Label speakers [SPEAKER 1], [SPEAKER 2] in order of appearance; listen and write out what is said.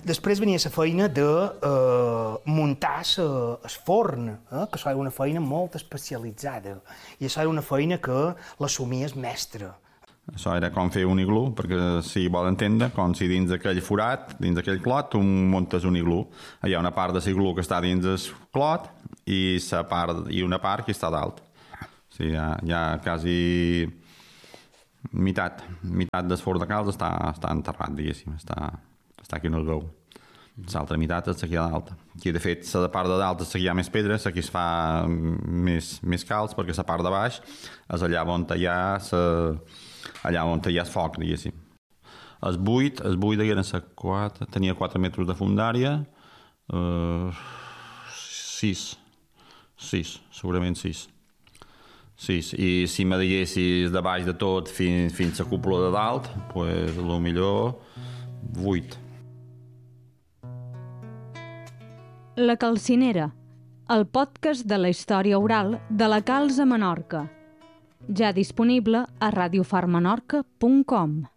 [SPEAKER 1] Després venia la feina de muntar el forn, que això era una feina molt especialitzada. I això era una feina que l'assumia el mestre.
[SPEAKER 2] Això era com fer un iglú, perquè si vol entendre, com si dins d'aquell forat, dins d'aquell clot, tu muntes un iglú. Hi ha una part de l'iglú que està dins el clot i una part que està dalt. O sigui, hi ha quasi meitat del forn de calç està enterrat, diguéssim, està aquí en el gou. L'altra meitat és aquí a dalt. Aquí, de fet, la part de dalt és aquí hi ha més pedres, aquí es fa més calç, perquè la part de baix és allà on hi ha el foc, diguéssim. El buit tenia 4 metres de fundària, 6, segurament 6. I si me diguessis de baix de tot fins a cúpula de dalt, doncs potser 8.
[SPEAKER 3] La Calcinera, el podcast de la història oral de la calç a Menorca. Ja disponible a radiofarmenorca.com.